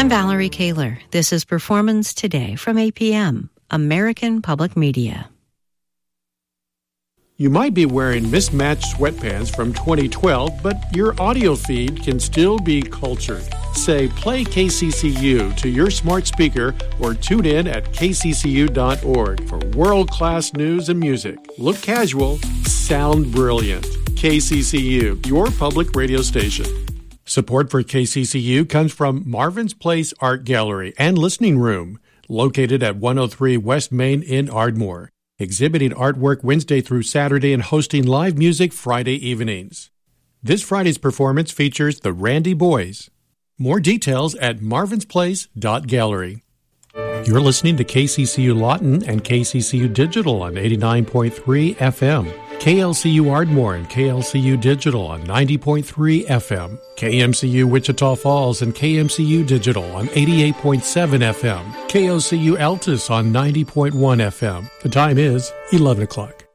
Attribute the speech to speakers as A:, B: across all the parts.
A: I'm Valerie Kaler. This is Performance Today from APM, American Public Media.
B: You might be wearing mismatched sweatpants from 2012, but your audio feed can still be cultured. Say, play KCCU to your smart speaker or tune in at kccu.org for world-class news and music. Look casual, sound brilliant. KCCU, your public radio station. Support for KCCU comes from Marvin's Place Art Gallery and Listening Room, located at 103 West Main in Ardmore, exhibiting artwork Wednesday through Saturday and hosting live music Friday evenings. This Friday's performance features the Randy Boys. More details at marvinsplace.gallery. You're listening to KCCU Lawton and KCCU Digital on 89.3 FM. KLCU Ardmore and KLCU Digital on 90.3 FM, KMCU Wichita Falls and KMCU Digital on 88.7 FM, KOCU Altus on 90.1 FM. The time is 11 o'clock.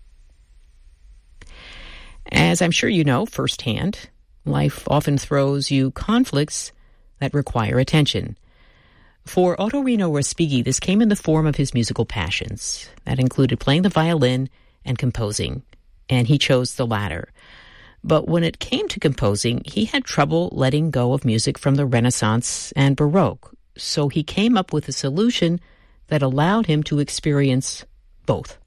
C: As I'm sure you know firsthand, life often throws you conflicts that require attention. For Ottorino Respighi, this came in the form of his musical passions. That included playing the violin and composing, and he chose the latter. But when it came to composing, he had trouble letting go of music from the Renaissance and Baroque, so he came up with a solution that allowed him to experience both.